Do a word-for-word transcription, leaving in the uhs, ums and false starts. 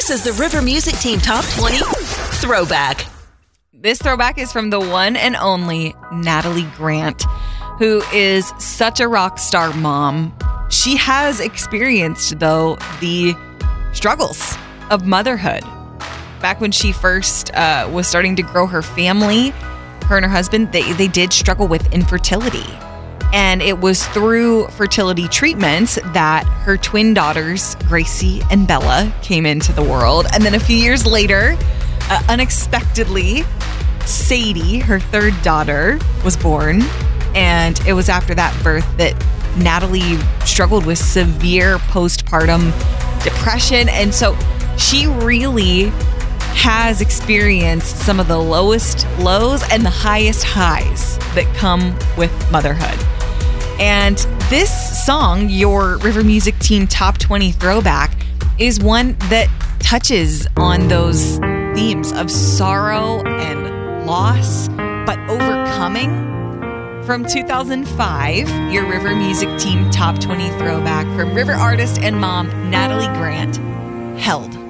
This is the River Music Team Top twenty Throwback. This throwback is from the one and only Natalie Grant, who is such a rock star mom. She has experienced, though, the struggles of motherhood. Back when she first uh, was starting to grow her family, her and her husband, they, they did struggle with infertility. And it was through fertility treatments that her twin daughters, Gracie and Bella, came into the world. And then a few years later, uh, unexpectedly, Sadie, her third daughter, was born. And it was after that birth that Natalie struggled with severe postpartum depression. And so she really has experienced some of the lowest lows and the highest highs that come with motherhood. And this song, your River Music Team Top twenty Throwback, is one that touches on those themes of sorrow and loss, but overcoming. From two thousand five, your River Music Team Top twenty Throwback from River artist and mom Natalie Grant, Held.